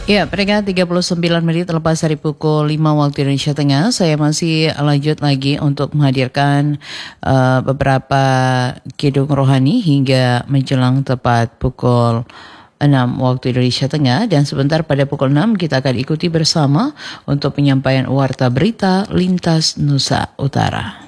Ya, peringkat 39 menit lepas dari pukul 5 waktu Indonesia Tengah, saya masih lanjut lagi untuk menghadirkan beberapa kidung rohani hingga menjelang tepat pukul 6 waktu Indonesia Tengah, dan sebentar pada pukul 6 kita akan ikuti bersama untuk penyampaian warta berita lintas Nusa Utara.